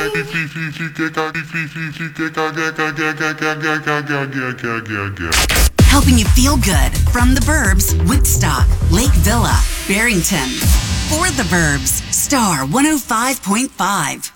Helping you feel good from the Burbs, Woodstock, Lake Villa, Barrington. For the Burbs, Star 105.5.